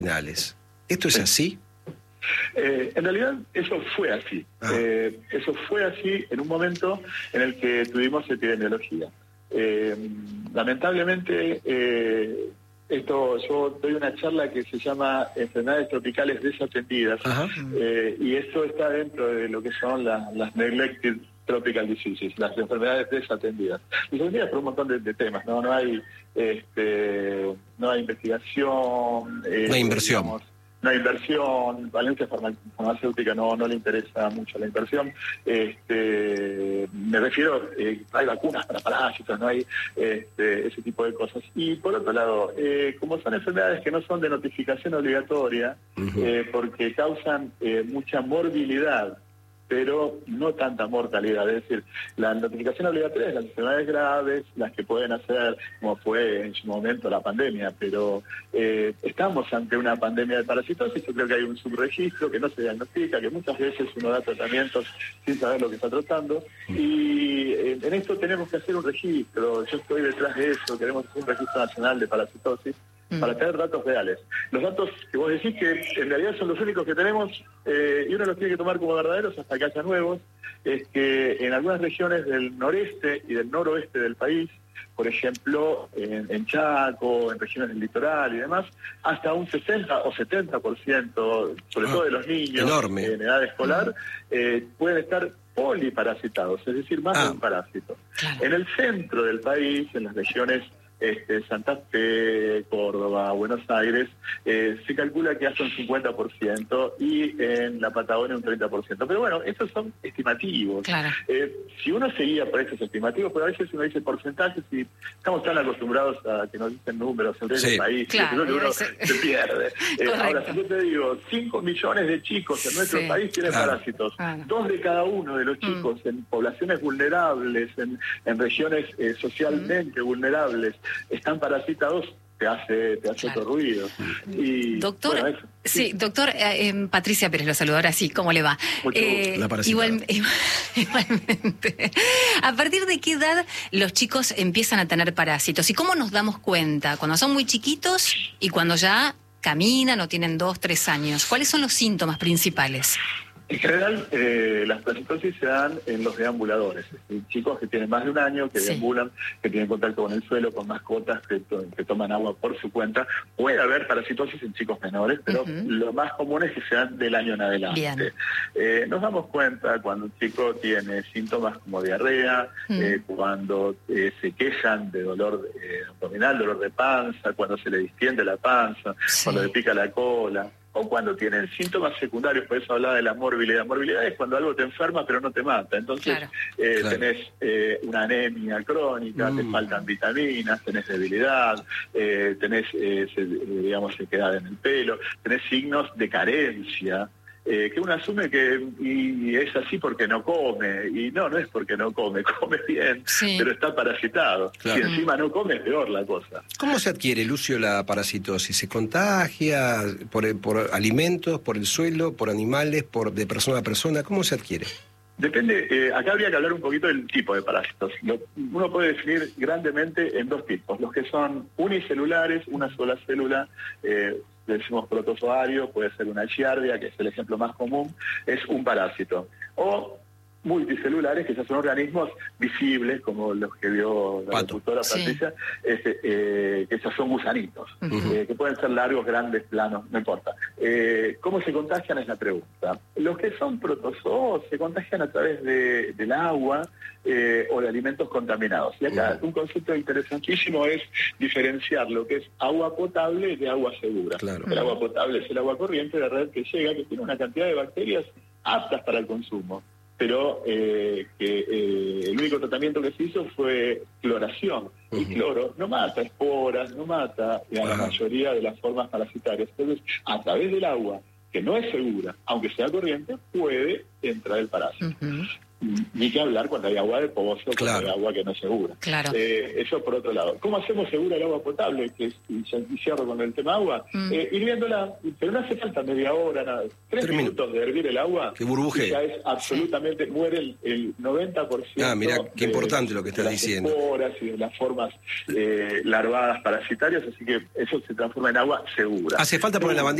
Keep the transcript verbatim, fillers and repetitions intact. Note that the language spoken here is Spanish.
finales. ¿Esto es así? Eh, en realidad eso fue así. Ah. Eh, eso fue así en un momento en el que tuvimos epidemiología. Eh, lamentablemente, eh, esto yo doy una charla que se llama Enfermedades Tropicales Desatendidas, eh, y esto está dentro de lo que son la, las Neglected Tropical Diseases, las enfermedades desatendidas. Desatendidas por un montón de, de temas, ¿no? No hay, este, no hay investigación. Eh, no hay inversión. Digamos, no hay inversión, Valencia farma, farmacéutica no, no le interesa mucho la inversión. Este, me refiero, eh, hay vacunas para parásitos, no hay este, ese tipo de cosas. Y por otro lado, eh, como son enfermedades que no son de notificación obligatoria, uh-huh. eh, porque causan eh, mucha morbilidad, pero no tanta mortalidad. Es decir, la notificación obligatoria es las enfermedades graves, las que pueden hacer, como fue en su momento la pandemia, pero eh, estamos ante una pandemia de parasitosis. Yo creo que hay un subregistro que no se diagnostica, que muchas veces uno da tratamientos sin saber lo que está tratando, y eh, en esto tenemos que hacer un registro. Yo estoy detrás de eso, queremos hacer un registro nacional de parasitosis, para tener datos reales. Los datos que vos decís que en realidad son los únicos que tenemos, eh, y uno los tiene que tomar como verdaderos hasta que haya nuevos, es que en algunas regiones del noreste y del noroeste del país, por ejemplo, en, en Chaco, en regiones del litoral y demás, hasta un sesenta o setenta por ciento, sobre ah, todo de los niños enorme. En edad escolar, eh, pueden estar poliparasitados, es decir, más ah, de un parásito. Claro. En el centro del país, en las regiones Este, Santa Fe, Córdoba, Buenos Aires, eh, se calcula que hace un cincuenta por ciento y en la Patagonia un treinta por ciento. Pero bueno, estos son estimativos. Claro. Eh, si uno seguía por esos estimativos, pues a veces uno dice porcentajes y estamos tan acostumbrados a que nos dicen números sobre sí. el país, claro, que uno ese... se pierde. Eh, ahora, si yo te digo, cinco millones de chicos en nuestro sí. país tienen claro. parásitos, claro. dos de cada uno de los chicos mm. en poblaciones vulnerables, en, en regiones eh, socialmente mm. vulnerables, están parasitados, te hace, te hace claro. otro ruido. Y, doctor, bueno, eso, sí. sí, doctor, eh, eh, Patricia Pérez lo saludo ahora sí, ¿cómo le va? Eh, igual, igualmente. ¿A partir de qué edad los chicos empiezan a tener parásitos? ¿Y cómo nos damos cuenta? ¿Cuando son muy chiquitos y cuando ya caminan o tienen dos, tres años? ¿Cuáles son los síntomas principales? En general, eh, las parasitosis se dan en los deambuladores, es decir, chicos que tienen más de un año, que sí. deambulan, que tienen contacto con el suelo, con mascotas, que, to que toman agua por su cuenta. Puede haber parasitosis en chicos menores, pero uh-huh. lo más común es que sean del año en adelante. Eh, nos damos cuenta cuando un chico tiene síntomas como diarrea, uh-huh. eh, cuando eh, se quejan de dolor eh, abdominal, dolor de panza, cuando se le distiende la panza, sí. cuando le pica la cola, o cuando tienen síntomas secundarios. Por eso hablaba de la morbilidad. Morbilidad es cuando algo te enferma pero no te mata. Entonces claro. Eh, claro. tenés eh, una anemia crónica, mm. te faltan vitaminas, tenés debilidad, eh, tenés eh, se, digamos sequedad en el pelo, tenés signos de carencia. Eh, que uno asume que y es así porque no come, y no, no es porque no come, come bien, sí. pero está parasitado. Claro. Y encima no come, es peor la cosa. ¿Cómo se adquiere, Lucio, la parasitosis? ¿Se contagia por, por alimentos, por el suelo, por animales, por de persona a persona? ¿Cómo se adquiere? Depende, eh, acá habría que hablar un poquito del tipo de parásitos. Lo, uno puede definir grandemente en dos tipos, los que son unicelulares, una sola célula, eh, decimos protozoario, puede ser una giardia, que es el ejemplo más común, es un parásito. O multicelulares, que ya son organismos visibles, como los que vio la doctora Patricia, sí. este, eh, que esos son gusanitos, uh-huh. eh, que pueden ser largos, grandes, planos, no importa. Eh, ¿Cómo se contagian? Es la pregunta. Los que son protozoos se contagian a través de, del agua eh, o de alimentos contaminados. Y acá uh-huh. un concepto interesantísimo es diferenciar lo que es agua potable de agua segura. Claro. El agua potable es el agua corriente de red que llega, que tiene una cantidad de bacterias aptas para el consumo, pero eh, que eh, el único tratamiento que se hizo fue cloración. Uh-huh. Y cloro no mata esporas, no mata a la uh-huh. mayoría de las formas parasitarias. Entonces, a través del agua, que no es segura, aunque sea corriente, puede entrar el parásito. Uh-huh. Ni que hablar cuando hay agua de pozo, claro. cuando hay agua que no es segura. Claro. Eh, eso por otro lado. ¿Cómo hacemos segura el agua potable? Que es, y cierro con el tema agua. Mm. Eh, hirviéndola, pero no hace falta media hora, nada. Tres Termino. minutos de hervir el agua. Que burbuje. Ya es absolutamente, sí. muere el, el noventa por ciento. Ah, mira, qué de, importante lo que estás de diciendo. Las esporas y de las formas eh, larvadas parasitarias, así que eso se transforma en agua segura. ¿Hace falta poner la bandilla?